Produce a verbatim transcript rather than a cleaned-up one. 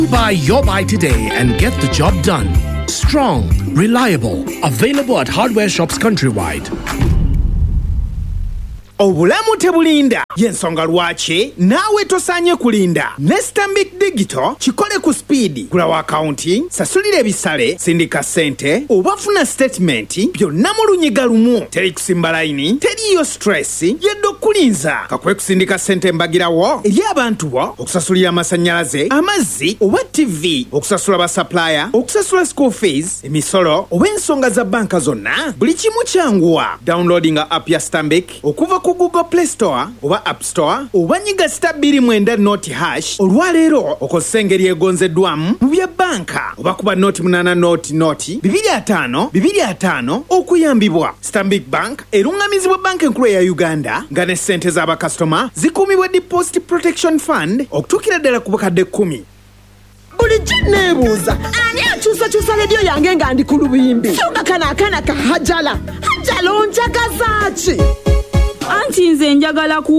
Buy your buy today and get the job done. Strong, reliable, available at hardware shops countrywide. Obulamu tebulinda yensonga lwaki naawe tosaanye kulinda ne Stanbic Digital kikole ku speed. Gulawo accounting, sasulira ebisale, sindika ssente, obafuna statement, byonna mu lunyiga lumu. Teri kusimba layini, teriyo stress, yedde okulinza. Kakwe kusindika ssente mbagirawo eri abantu bo, okusasulira amasannyalaze, amazzi oba T V, okusasula ba supplier, okusasula school fees, emisolo oba ensonga za banka zonna. Buli kimu kyanguwa. Downloading app ya Stanbic okuva ku Google Play Store oba App Store oba nyiga star bbiri mwenda noti hash. Olwaleero okozesa engeri egonzeddwamu mu bya banka oba kuba noti munana noti noti bibiri ataano bibiri ataano okuyambibwa. Stanbic Bank erungamizibwa banka enkulu ya Uganda nga ne ssente z'abakasitoma zikuumibwa Deposit Protection Fund okutuukira ddala ku bukadde kkumi. Bulijjo neebuuza ani akyusakyusa leediyo yange nga ndi ku lubimbi kyuga kana akaana ka Hajala Hajala onjagaza ki? Anti nze njagala ku